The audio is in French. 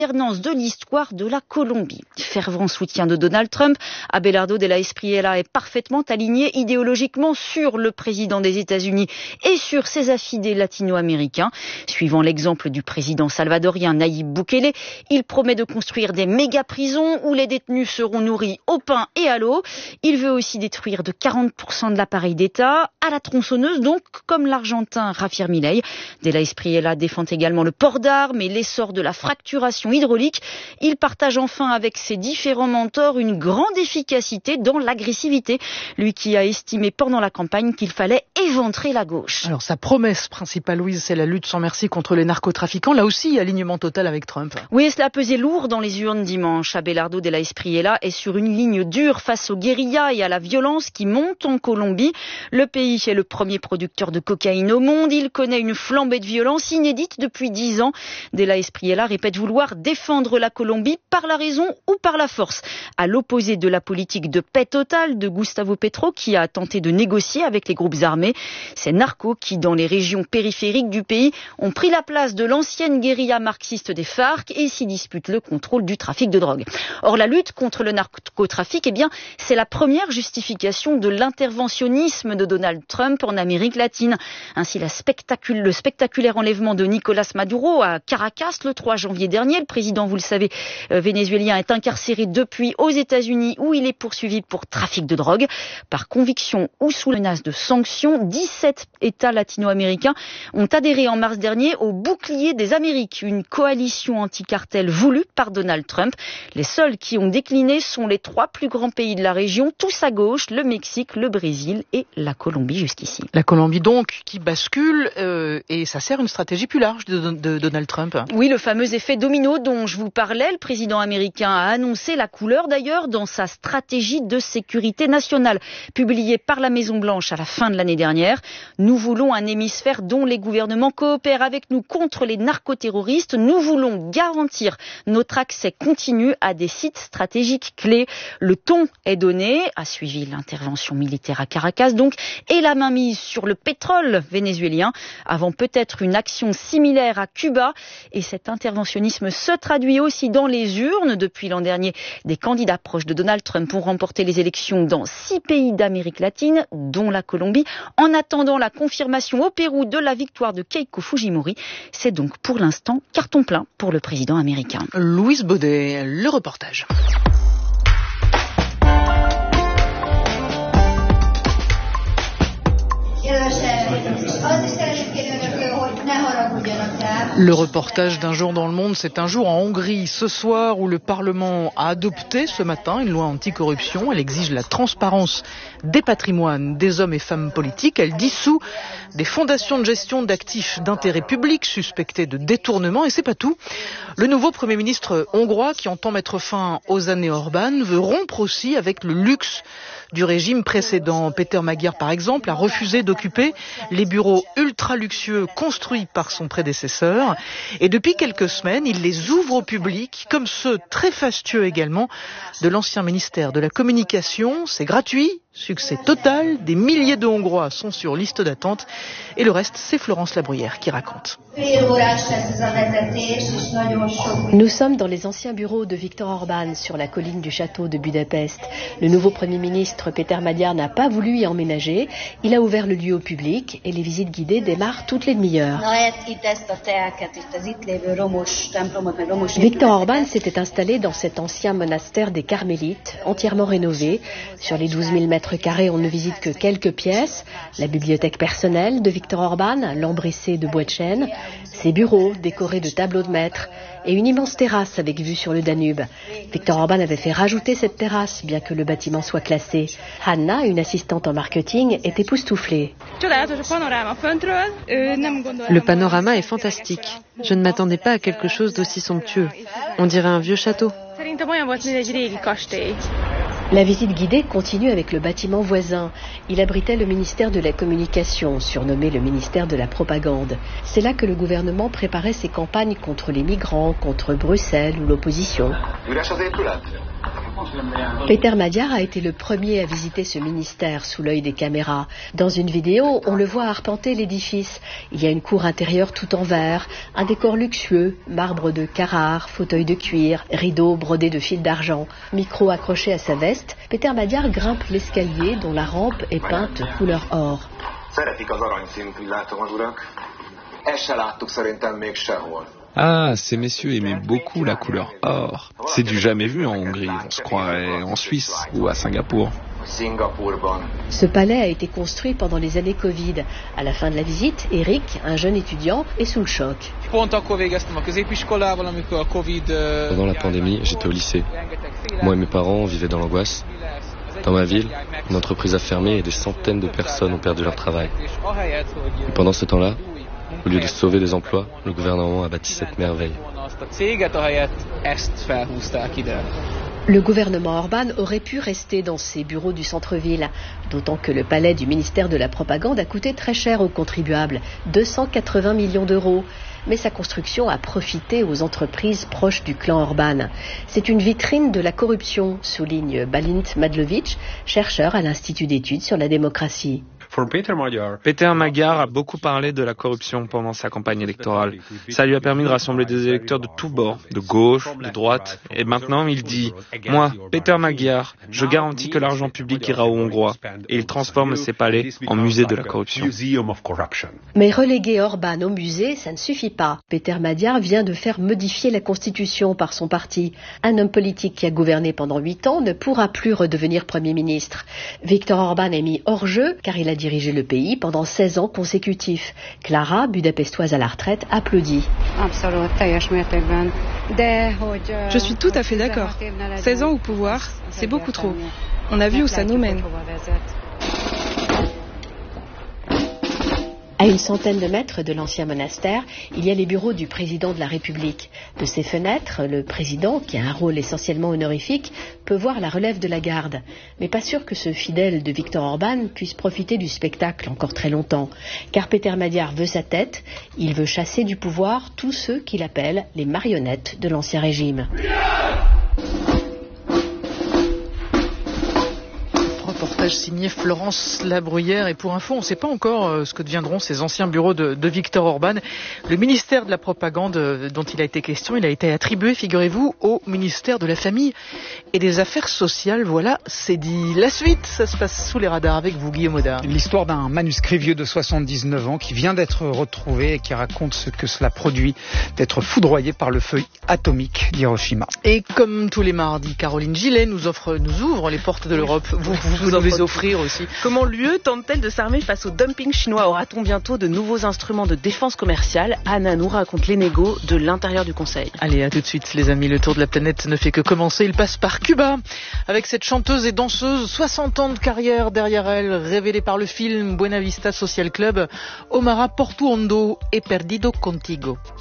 de l'histoire de la Colombie. Fervent soutien de Donald Trump, Abelardo de la Espriella est parfaitement aligné idéologiquement sur le président des États-Unis et sur ses affidés latino-américains. Suivant l'exemple du président salvadorien Nayib Bukele, il promet de construire des méga-prisons où les détenus seront nourris au pain et à l'eau. Il veut aussi détruire de 40% de l'appareil d'État, à la tronçonneuse donc, comme l'Argentin Javier Milei. De la Espriella défend également le port d'armes et l'essor de la fracturation hydraulique. Il partage enfin avec ses différents mentors une grande efficacité dans l'agressivité. Lui qui a estimé pendant la campagne qu'il fallait éventrer la gauche. Alors sa promesse principale, Louise, c'est la lutte sans merci contre les narcotrafiquants. Là aussi, alignement total avec Trump. Oui, cela a pesé lourd dans les urnes dimanche. Abelardo de la Espriella est sur une ligne dure face aux guérillas et à la violence qui monte en Colombie. Le pays est le premier producteur de cocaïne au monde. Il connaît une flambée de violence inédite depuis 10 ans. De la Espriella répète vouloir défendre la Colombie par la raison ou par la force. À l'opposé de la politique de paix totale de Gustavo Petro qui a tenté de négocier avec les groupes armés. Ces narcos qui, dans les régions périphériques du pays, ont pris la place de l'ancienne guérilla marxiste des FARC et s'y disputent le contrôle du trafic de drogue. Or, la lutte contre le narcotrafic, c'est la première justification de l'interventionnisme de Donald Trump en Amérique latine. Ainsi, le spectaculaire enlèvement de Nicolás Maduro à Caracas le 3 janvier dernier. Le président, vous le savez, vénézuélien est incarcéré depuis aux États-Unis où il est poursuivi pour trafic de drogue. Par conviction ou sous menace de sanctions, 17 États latino-américains ont adhéré en mars dernier au Bouclier des Amériques, une coalition anti-cartel voulue par Donald Trump. Les seuls qui ont décliné sont les 3 plus grands pays de la région, tous à gauche, le Mexique, le Brésil et la Colombie jusqu'ici. La Colombie donc qui bascule et ça sert une stratégie plus large de Donald Trump. Oui, le fameux effet domino dont je vous parlais, le président américain a annoncé la couleur d'ailleurs dans sa stratégie de sécurité nationale, publiée par la Maison-Blanche à la fin de l'année dernière. Nous voulons un hémisphère dont les gouvernements coopèrent avec nous contre les narcoterroristes. Nous voulons garantir notre accès continu à des sites stratégiques clés. Le ton est donné, a suivi l'intervention militaire à Caracas donc, et la mainmise sur le pétrole vénézuélien, avant peut-être une action similaire à Cuba. Et cet interventionnisme se traduit aussi dans les urnes. Depuis l'an dernier, des candidats proches de Donald Trump ont remporté les élections dans 6 pays d'Amérique latine, dont la Colombie. En attendant la confirmation au Pérou de la victoire de Keiko Fujimori, c'est donc pour l'instant carton plein pour le président américain. Louise Baudet, le reportage. Le reportage d'un jour dans le monde, c'est un jour en Hongrie ce soir où le Parlement a adopté ce matin une loi anticorruption. Elle exige la transparence des patrimoines des hommes et femmes politiques. Elle dissout des fondations de gestion d'actifs d'intérêt public suspectés de détournement. Et c'est pas tout. Le nouveau Premier ministre hongrois qui entend mettre fin aux années Orbán veut rompre aussi avec le luxe du régime précédent. Péter Magyar, par exemple, a refusé d'occuper les bureaux ultra luxueux construits par son prédécesseur. Et depuis quelques semaines, il les ouvre au public, comme ceux très fastueux également de l'ancien ministère de la Communication. C'est gratuit, succès total, des milliers de Hongrois sont sur liste d'attente. Et le reste, c'est Florence Labruyère qui raconte. Nous sommes dans les anciens bureaux de Viktor Orbán sur la colline du château de Budapest. Le nouveau Premier ministre Péter Magyar n'a pas voulu y emménager. Il a ouvert le lieu au public et les visites guidées démarrent toutes les demi-heures. Viktor Orbán s'était installé dans cet ancien monastère des Carmélites, entièrement rénové. Sur les 12 000 mètres carrés, on ne visite que quelques pièces. La bibliothèque personnelle de Viktor Orbán, lambrissée de bois de chêne, ses bureaux décorés de tableaux de maître et une immense terrasse avec vue sur le Danube. Viktor Orbán avait fait rajouter cette terrasse, bien que le bâtiment soit classé. Hanna, une assistante en marketing, est époustouflée. Le panorama est fantastique. Je ne m'attendais pas à quelque chose d'aussi somptueux. On dirait un vieux château. La visite guidée continue avec le bâtiment voisin. Il abritait le ministère de la Communication, surnommé le ministère de la Propagande. C'est là que le gouvernement préparait ses campagnes contre les migrants, contre Bruxelles ou l'opposition. Peter Magyar a été le premier à visiter ce ministère sous l'œil des caméras. Dans une vidéo, on le voit arpenter l'édifice. Il y a une cour intérieure tout en verre, un décor luxueux, marbre de Carrare, fauteuil de cuir, rideaux brodés de fils d'argent. Micro accroché à sa veste, Peter Magyar grimpe l'escalier dont la rampe est peinte couleur or. Ah, ces messieurs aimaient beaucoup la couleur or. C'est du jamais vu en Hongrie. On se croirait en Suisse ou à Singapour. Ce palais a été construit pendant les années Covid. À la fin de la visite, Eric, un jeune étudiant, est sous le choc. Pendant la pandémie, j'étais au lycée. Moi et mes parents vivaient dans l'angoisse. Dans ma ville, une entreprise a fermé et des centaines de personnes ont perdu leur travail. Et pendant ce temps-là, au lieu de sauver des emplois, le gouvernement a bâti cette merveille. Le gouvernement Orban aurait pu rester dans ses bureaux du centre-ville, d'autant que le palais du ministère de la Propagande a coûté très cher aux contribuables, 280 millions d'euros. Mais sa construction a profité aux entreprises proches du clan Orban. C'est une vitrine de la corruption, souligne Balint Madlovic, chercheur à l'Institut d'études sur la démocratie. Peter Magyar a beaucoup parlé de la corruption pendant sa campagne électorale. Ça lui a permis de rassembler des électeurs de tous bords, de gauche, de droite. Et maintenant, il dit « Moi, Peter Magyar, je garantis que l'argent public ira aux Hongrois. » Et il transforme ses palais en musée de la corruption. Mais reléguer Orban au musée, ça ne suffit pas. Peter Magyar vient de faire modifier la constitution par son parti. Un homme politique qui a gouverné pendant 8 ans ne pourra plus redevenir Premier ministre. Viktor Orban est mis hors jeu car il a dirigé le pays pendant 16 ans consécutifs. Clara, budapestoise à la retraite, applaudit. Je suis tout à fait d'accord. 16 ans au pouvoir, c'est beaucoup trop. On a vu où ça nous mène. À une centaine de mètres de l'ancien monastère, il y a les bureaux du président de la République. De ses fenêtres, le président, qui a un rôle essentiellement honorifique, peut voir la relève de la garde. Mais pas sûr que ce fidèle de Viktor Orban puisse profiter du spectacle encore très longtemps. Car Peter Magyar veut sa tête, il veut chasser du pouvoir tous ceux qu'il appelle les marionnettes de l'ancien régime. Reportage signé Florence Labruyère. Et pour info, on ne sait pas encore ce que deviendront ces anciens bureaux de Viktor Orban. Le ministère de la Propagande dont il a été question, il a été attribué, figurez-vous, au ministère de la Famille et des Affaires sociales. Voilà, c'est dit. La suite, ça se passe sous les radars avec vous, Guillaume Audard. L'histoire d'un manuscrit vieux de 79 ans qui vient d'être retrouvé et qui raconte ce que cela produit d'être foudroyé par le feu atomique d'Hiroshima. Et comme tous les mardis, Caroline Gillet nous ouvre les portes de l'Europe. Vous nous les offrir aussi. Comment l'UE tente-t-elle de s'armer face au dumping chinois? Aura-t-on bientôt de nouveaux instruments de défense commerciale? Anna nous raconte les négos de l'intérieur du Conseil. Allez, à tout de suite les amis, le tour de la planète ne fait que commencer. Il passe par Cuba, avec cette chanteuse et danseuse, 60 ans de carrière derrière elle, révélée par le film Buena Vista Social Club, Omara Portuondo et Perdido Contigo.